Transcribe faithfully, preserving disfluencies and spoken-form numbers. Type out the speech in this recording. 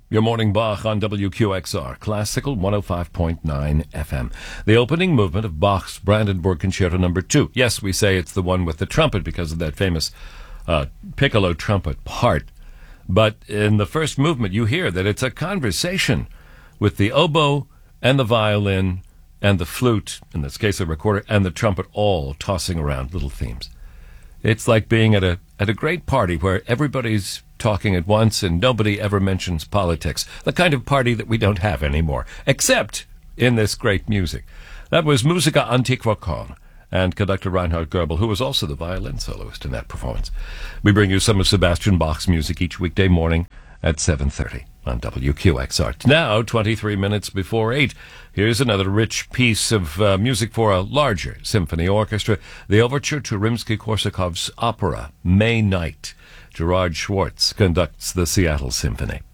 Your morning Bach on W Q X R, Classical one oh five point nine F M. The opening movement of Bach's Brandenburg Concerto number two. Yes, we say it's the one with the trumpet because of that famous uh, piccolo trumpet part. But in the first movement, you hear that it's a conversation with the oboe and the violin and the flute, in this case a recorder, and the trumpet all tossing around little themes. It's like being at a at a great party where everybody's talking at once and nobody ever mentions politics, the kind of party that we don't have anymore, except in this great music. That was Musica Antiqua Con and conductor Reinhard Goebel, who was also the violin soloist in that performance. We bring you some of Sebastian Bach's music each weekday morning at seven thirty on W Q X R. Now, twenty-three minutes before eight, here's another rich piece of uh, music for a larger symphony orchestra, the overture to Rimsky-Korsakov's opera, May Night. Gerard Schwartz conducts the Seattle Symphony.